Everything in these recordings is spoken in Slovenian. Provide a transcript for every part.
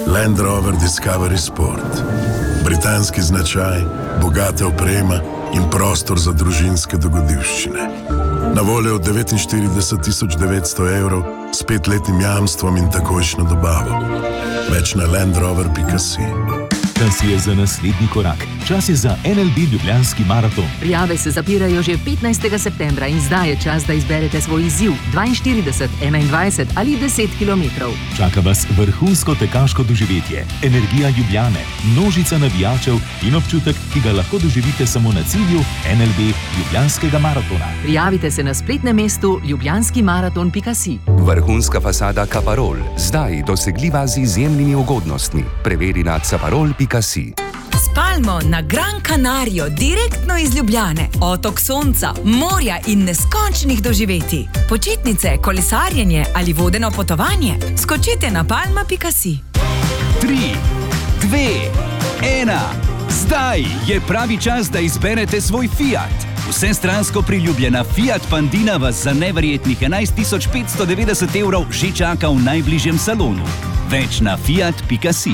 Land Rover Discovery Sport. Britanski značaj, bogata oprema in prostor za družinske dogodivščine. Na voljo od 49.900 evrov s 5-letnim jamstvom in takojšnjo dobavo. Več na landrover.si. Čas je za naslednji korak. Čas je za NLB Ljubljanski maraton. Prijave se zapirajo že 15. septembra in zdaj je čas, da izberete svoj izziv 42, 21 ali 10 km. Čaka vas vrhunsko tekaško doživetje, energija Ljubljane, množica navijačev in občutek, ki ga lahko doživite samo na cilju NLB Ljubljanskega maratona. Prijavite se na spletnem mestu ljubljanskimaraton.si. Vrhunska fasada Caparol, zdaj dosegljiva z izjemnimi ugodnostmi. Preveri na caparol.si. Spalmo na Gran Canario, direktno iz Ljubljane. Otok sonca, morja in neskončnih doživetij. Počitnice, kolesarjenje ali vodeno potovanje? Skočite na palma.si. 3, 2, 1. Zdaj je pravi čas, da izberete svoj Fiat. Vsestransko priljubljena Fiat Pandina vas za neverjetnih 11.590 evrov že čaka v najbližjem salonu. Več na fiat.si.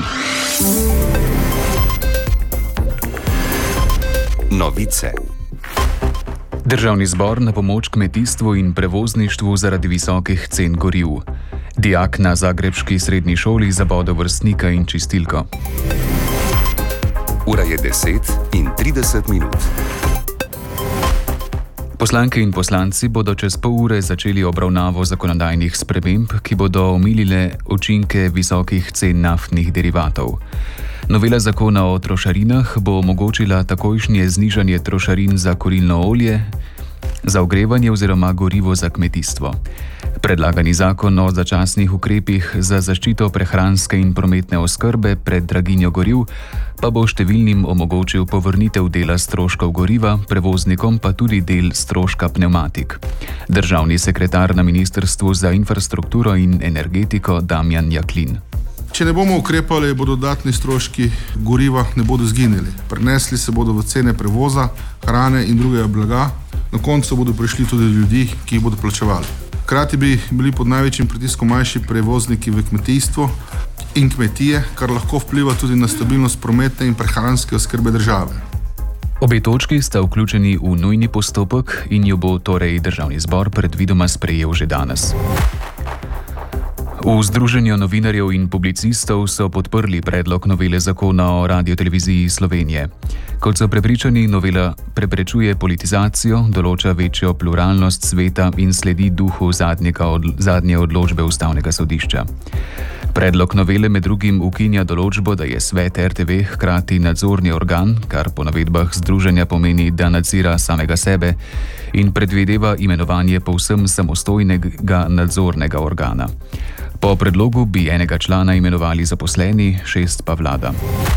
Novice. Državni zbor na pomoč kmetijstvu in prevozništvu zaradi visokih cen goriv. Dijak na zagrebški srednji šoli zabodel vrstnika in čistilko. Ura je 10:30. Poslanke in poslanci bodo čez pol ure začeli obravnavo zakonodajnih sprememb, ki bodo omilile učinke visokih cen naftnih derivatov. Novela zakona o trošarinah bo omogočila takojšnje znižanje trošarin za kurilno olje, za ogrevanje oziroma gorivo za kmetijstvo. Predlagani zakon o začasnih ukrepih za zaščito prehranske in prometne oskrbe pred draginjo goriv pa bo številnim omogočil povrnitev dela stroškov goriva, prevoznikom pa tudi del stroška pnevmatik. Državni sekretar na Ministrstvu za infrastrukturo in energetiko Damjan Jaklin. Če ne bomo ukrepali, bodo dodatni stroški goriva ne bodo zginili. Prenesli se bodo v cene prevoza, hrane in drugega blaga. Na koncu bodo prišli tudi ljudi, ki jih bodo plačevali. Hkrati bi bili pod največjim pritiskom manjši prevozniki v kmetijstvo in kmetije, kar lahko vpliva tudi na stabilnost prometne in prehranske oskrbe države. Obe točki sta vključeni v nujni postopek in jo bo torej Državni zbor predvidoma sprejel že danes. V Združenju novinarjev in publicistov so podprli predlog novele zakona o Radioteleviziji Slovenije. Kot so prepričani, novela preprečuje politizacijo, določa večjo pluralnost sveta in sledi duhu zadnje odločbe Ustavnega sodišča. Predlog novele med drugim ukinja določbo, da je svet RTV hkrati nadzorni organ, kar po navedbah združenja pomeni, da nadzira samega sebe, in predvideva imenovanje povsem samostojnega nadzornega organa. Po predlogu bi enega člana imenovali zaposleni, 6 pa vlada.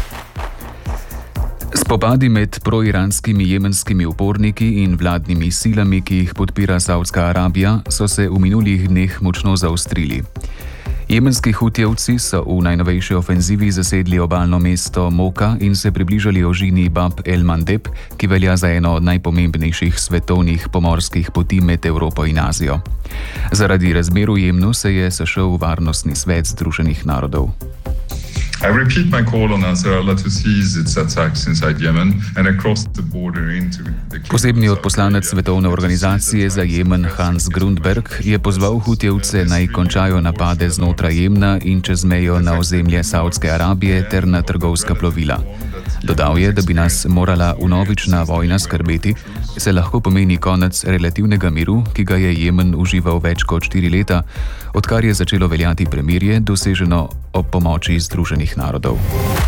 Spopadi med proiranskimi jemenskimi uporniki in vladnimi silami, ki jih podpira Saudska Arabija, so se v minulih dneh močno zaostrili. Jemenski hutijevci so v najnovejši ofenzivi zasedli obalno mesto Moka in se približali ožini Bab el-Mandeb, ki velja za eno od najpomembnejših svetovnih pomorskih poti med Evropo in Azijo. Zaradi razmer v Jemnu se je sešel Varnostni svet Združenih narodov. I repeat my call on Nasrallah to cease its attacks inside Yemen and across the border into the Posebni odposlanec Svetovne organizacije za Jemen Hans Grundberg je pozval hutijevce naj končajo napade znotraj Jemna in čez mejo na ozemlje Saudske Arabije ter na trgovska plovila. Dodal je, da bi nas morala vnovična vojna skrbeti, se lahko pomeni konec relativnega miru, ki ga je Jemen užival več kot 4 leta, odkar je začelo veljati premirje, doseženo ob pomoči Združenih narodov.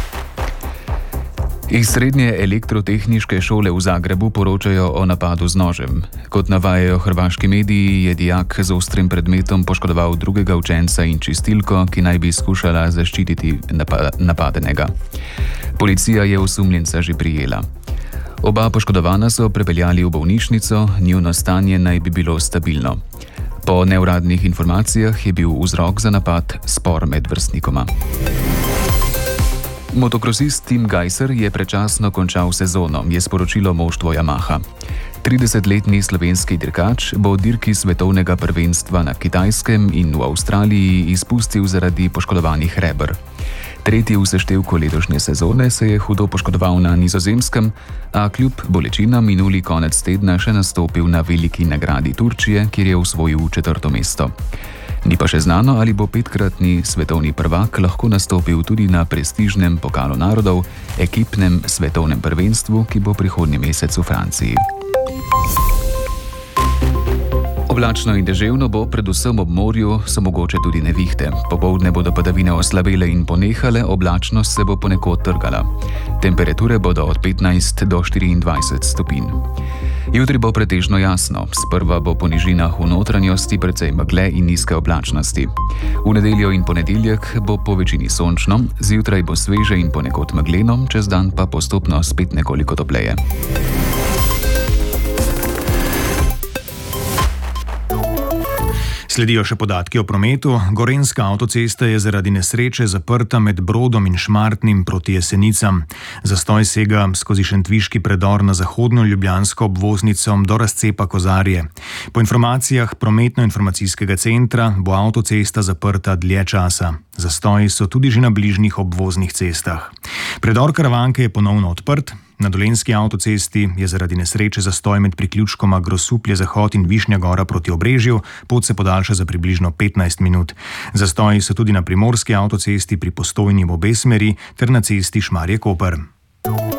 Iz srednje elektrotehniške šole v Zagrebu poročajo o napadu z nožem. Kot navajajo hrvaški mediji, je dijak z ostrim predmetom poškodoval drugega učenca in čistilko, ki naj bi skušala zaščititi napadenega. Policija je osumljenca že prijela. Oba poškodovana so prepeljali v bolnišnico, njuno stanje naj bi bilo stabilno. Po neuradnih informacijah je bil vzrok za napad spor med vrstnikoma. Motokrosist Tim Gajser je predčasno končal sezono, je sporočilo moštvo Yamaha. 30-letni slovenski dirkač bo dirki svetovnega prvenstva na Kitajskem in v Avstraliji izpustil zaradi poškodovanih reber. Tretji v seštevku letošnje sezone se je hudo poškodoval na Nizozemskem, a kljub bolečinam minuli konec tedna še nastopil na veliki nagradi Turčije, kjer je osvojil 4. mesto. Ni pa še znano, ali bo 5-kratni svetovni prvak lahko nastopil tudi na prestižnem Pokalu narodov, ekipnem svetovnem prvenstvu, ki bo prihodnji mesec v Franciji. Oblačno in deževno bo, predvsem ob morju, so mogoče tudi nevihte. Popoldne bodo padavine oslabele in ponehale, oblačnost se bo ponekod trgala. Temperature bodo od 15 do 24 stopinj. Jutri bo pretežno jasno, sprva bo po nižinah v notranjosti precej megle in nizke oblačnosti. V nedeljo in ponedeljek bo po večini sončno, zjutraj bo sveže in ponekod megleno, čez dan pa postopno spet nekoliko topleje. Sledijo še podatki o prometu. Gorenjska avtocesta je zaradi nesreče zaprta med Brodom in Šmartnim proti Jesenicam. Zastoj sega skozi šentviški predor na zahodno ljubljansko obvoznico do razcepa Kozarje. Po informacijah prometno-informacijskega centra bo avtocesta zaprta dlje časa. Zastoji so tudi že na bližnjih obvoznih cestah. Predor Karavanke je ponovno odprt. Na Dolenjski avtocesti je zaradi nesreče zastoj med priključkoma Grosuplje-Zahod in Višnja Gora proti Obrežju, pot se podaljša za približno 15 minut. Zastoji so tudi na Primorski avtocesti pri Postojni v obe smeri ter na cesti Šmarje-Koper.